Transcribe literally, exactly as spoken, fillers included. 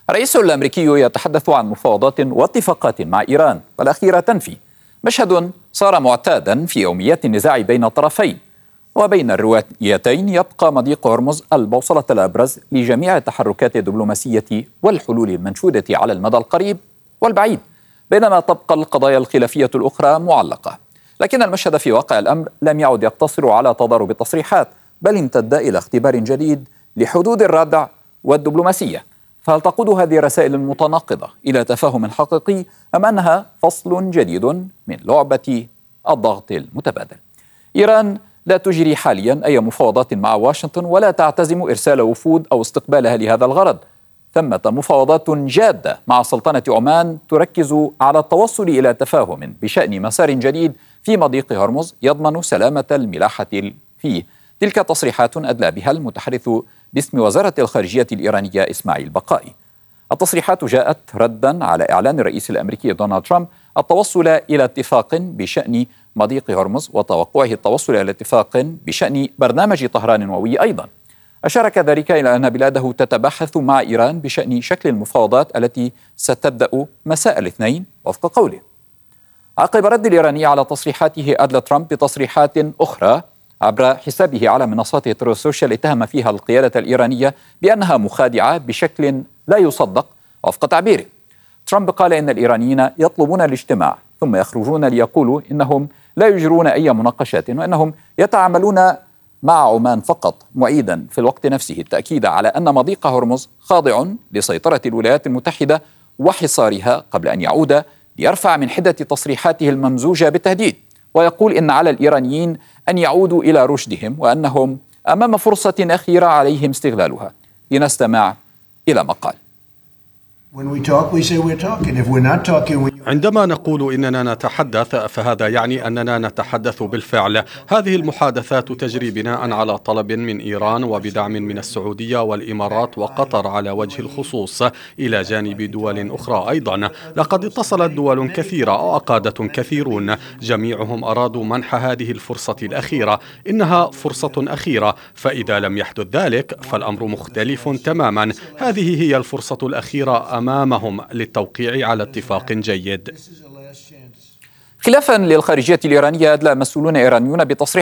الرئيس الأمريكي يتحدث عن مفاوضات واتفاقات مع إيران، والأخيرة تنفي. مشهد صار معتادا في يوميات النزاع بين الطرفين، وبين الروايتين يبقى مضيق هرمز البوصلة الأبرز لجميع التحركات الدبلوماسية والحلول المنشودة على المدى القريب والبعيد، بينما تبقى القضايا الخلافية الأخرى معلقة. لكن المشهد في واقع الأمر لم يعد يقتصر على تضارب التصريحات، بل امتد إلى اختبار جديد لحدود الردع والدبلوماسية. فهل تقود هذه الرسائل المتناقضة إلى تفاهم حقيقي، أم أنها فصل جديد من لعبة الضغط المتبادل؟ إيران لا تجري حاليا أي مفاوضات مع واشنطن، ولا تعتزم إرسال وفود أو استقبالها لهذا الغرض. ثمة مفاوضات جادة مع سلطنة عمان تركز على التوصل إلى تفاهم بشأن مسار جديد في مضيق هرمز يضمن سلامة الملاحة فيه. تلك تصريحات أدلى بها المتحدث باسم وزارة الخارجية الإيرانية إسماعيل بقائي. التصريحات جاءت ردا على إعلان الرئيس الأمريكي دونالد ترامب التوصل إلى اتفاق بشأن مضيق هرمز، وتوقعه التوصل إلى اتفاق بشأن برنامج طهران النووي أيضا. أشار كذلك إلى أن بلاده تتبحث مع إيران بشأن شكل المفاوضات التي ستبدأ مساء الاثنين وفق قوله. عقب رد الإيراني على تصريحاته، أدلى ترامب بتصريحات أخرى عبر حسابه على منصات ترو سوشيال، اتهم فيها القيادة الإيرانية بأنها مخادعة بشكل لا يصدق وفق تعبيره. ترامب قال إن الإيرانيين يطلبون الاجتماع ثم يخرجون ليقولوا إنهم لا يجرون أي مناقشات، وأنهم يتعاملون مع عمان فقط، معيدا في الوقت نفسه التأكيد على أن مضيق هرمز خاضع لسيطرة الولايات المتحدة وحصارها، قبل أن يعود ليرفع من حدة تصريحاته الممزوجة بالتهديد، ويقول إن على الإيرانيين أن يعودوا إلى رشدهم، وأنهم أمام فرصة أخيرة عليهم استغلالها. لنستمع إلى ما قال. عندما نقول إننا نتحدث فهذا يعني أننا نتحدث بالفعل. هذه المحادثات تجري بناء على طلب من إيران وبدعم من السعودية والإمارات وقطر على وجه الخصوص، إلى جانب دول أخرى أيضا. لقد اتصلت دول كثيرة وأقادة كثيرون، جميعهم أرادوا منح هذه الفرصة الأخيرة. إنها فرصة أخيرة، فإذا لم يحدث ذلك فالأمر مختلف تماما. هذه هي الفرصة الأخيرة أمامهم للتوقيع على اتفاق جيد. خلافا للخارجية الإيرانية، أدلى مسؤولون إيرانيون بتصريح